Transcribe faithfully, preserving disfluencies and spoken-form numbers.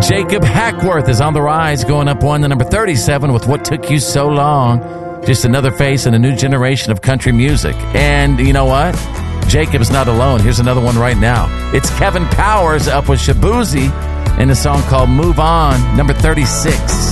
Jacob Hackworth is on the rise, going up one to number thirty-seven with What Took You So Long. Just another face in a new generation of country music. And you know what? Jacob's not alone. Here's another one right now. It's Kevin Powers up with Shabuzi in a song called Move On, number thirty-six.